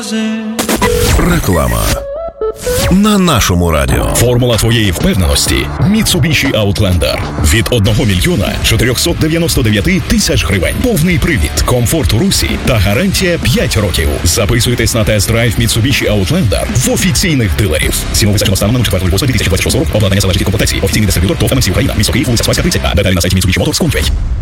Реклама на нашому радіо. Формула твоєї впевненості – Mitsubishi Outlander. Від 1 мільйона 499 тисяч гривень. Повний привід, комфорт у русі та гарантія 5 років. Записуйтесь на тест-драйв Mitsubishi Outlander в офіційних дилерів. Ціну визначено станом на 4.08.2026 року. Обладнання залежить від комплектації. Офіційний дистриб'ютор ТОВ МС Україна. Місто Київ, вулиця Спаська, 30. А деталі на сайті Mitsubishi Motors.com.ua.